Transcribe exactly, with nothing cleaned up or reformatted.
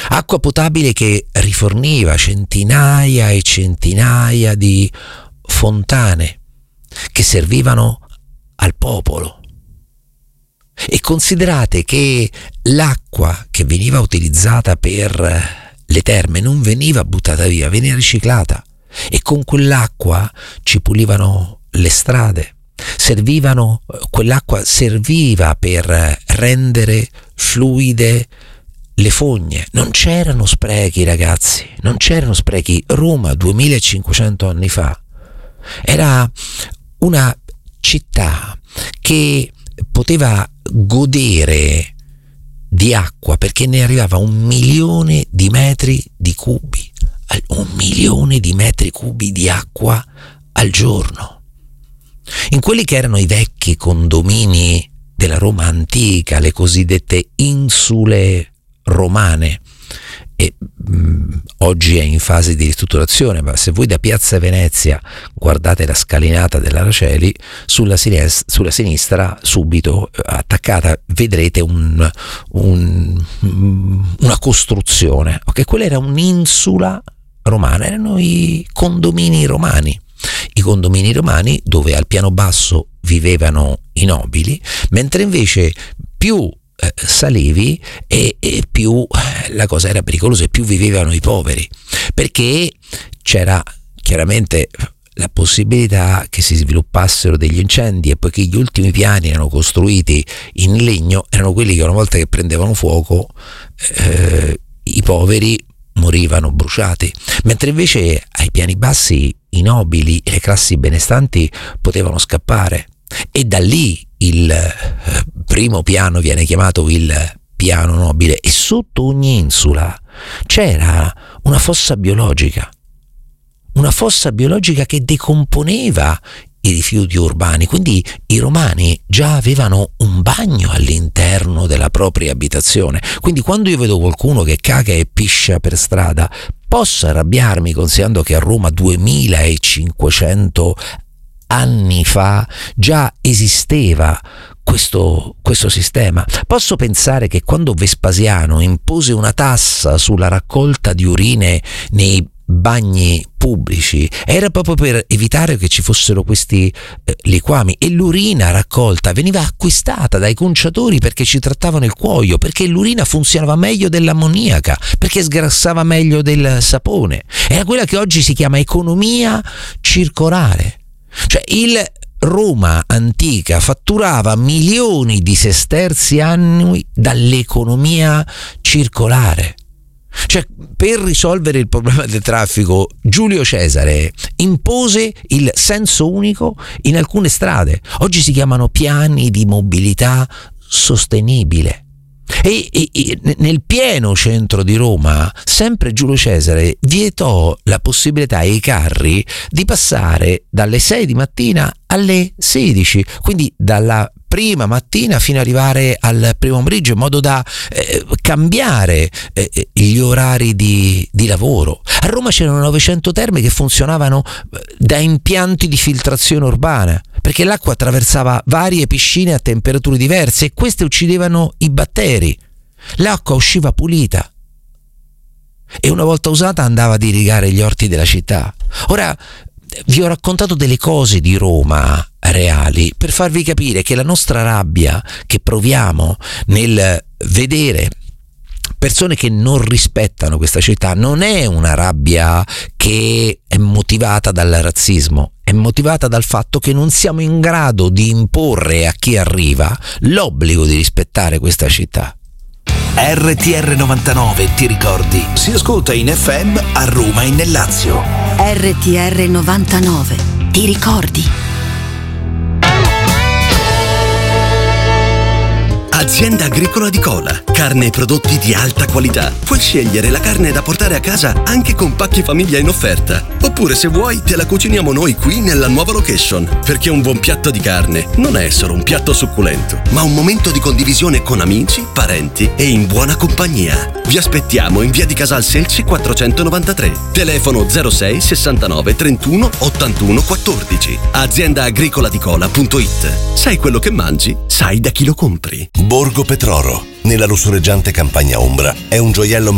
Acqua potabile che riforniva centinaia e centinaia di fontane che servivano al popolo. E considerate che l'acqua che veniva utilizzata per le terme non veniva buttata via, veniva riciclata, e con quell'acqua ci pulivano le strade, servivano, quell'acqua serviva per rendere fluide le fogne. Non c'erano sprechi, ragazzi, non c'erano sprechi. Roma duemilacinquecento anni fa era una città che poteva godere di acqua perché ne arrivava un milione di metri di cubi, un milione di metri cubi di acqua al giorno. In quelli che erano i vecchi condomini della Roma antica, le cosiddette insule romane, e mh, oggi è in fase di ristrutturazione, ma se voi da Piazza Venezia guardate la scalinata dell'Araceli, sulla, sines- sulla sinistra, subito attaccata, vedrete un, un, una costruzione. Ok, quella era un'insula romana, erano i condomini romani. I condomini romani dove al piano basso vivevano i nobili, mentre invece più eh, salivi e, e più eh, la cosa era pericolosa e più vivevano i poveri, perché c'era chiaramente la possibilità che si sviluppassero degli incendi, e poiché gli ultimi piani erano costruiti in legno, erano quelli che una volta che prendevano fuoco eh, i poveri morivano bruciati, mentre invece ai piani bassi i nobili e le classi benestanti potevano scappare, e da lì il primo piano viene chiamato il piano nobile, e sotto ogni insula c'era una fossa biologica, una fossa biologica che decomponeva i rifiuti urbani. Quindi i romani già avevano un bagno all'interno della propria abitazione. Quindi quando io vedo qualcuno che caga e piscia per strada, posso arrabbiarmi considerando che a Roma duemilacinquecento anni fa già esisteva questo, questo sistema. Posso pensare che quando Vespasiano impose una tassa sulla raccolta di urine nei bagni pubblici era proprio per evitare che ci fossero questi eh, liquami, e l'urina raccolta veniva acquistata dai conciatori perché ci trattavano il cuoio, perché l'urina funzionava meglio dell'ammoniaca, perché sgrassava meglio del sapone. Era quella che oggi si chiama economia circolare. Cioè il Roma antica fatturava milioni di sesterzi annui dall'economia circolare. Cioè, per risolvere il problema del traffico, Giulio Cesare impose il senso unico in alcune strade. Oggi si chiamano piani di mobilità sostenibile. E, e, e nel pieno centro di Roma, sempre Giulio Cesare vietò la possibilità ai carri di passare dalle sei di mattina alle sedici, quindi dalla prima mattina fino ad arrivare al primo pomeriggio, in modo da eh, cambiare eh, gli orari di, di lavoro. A Roma c'erano novecento terme che funzionavano da impianti di filtrazione urbana, perché l'acqua attraversava varie piscine a temperature diverse e queste uccidevano i batteri. L'acqua usciva pulita e una volta usata andava ad irrigare gli orti della città. Ora vi ho raccontato delle cose di Roma reali per farvi capire che la nostra rabbia che proviamo nel vedere persone che non rispettano questa città non è una rabbia che è motivata dal razzismo, è motivata dal fatto che non siamo in grado di imporre a chi arriva l'obbligo di rispettare questa città. R T R novantanove, ti ricordi? Si ascolta in F M a Roma e nel Lazio. R T R novantanove, ti ricordi? Azienda Agricola di Cola. Carne e prodotti di alta qualità. Puoi scegliere la carne da portare a casa anche con pacchi famiglia in offerta. Oppure, se vuoi, te la cuciniamo noi qui nella nuova location. Perché un buon piatto di carne non è solo un piatto succulento, ma un momento di condivisione con amici, parenti e in buona compagnia. Vi aspettiamo in via di Casal Selci quattrocentonovantatré. Telefono zero sei sessantanove trentuno ottantuno quattordici. azienda agricola di cola punto it. Sai quello che mangi, sai da chi lo compri. Borgo Petroro, nella lussureggiante campagna ombra, è un gioiello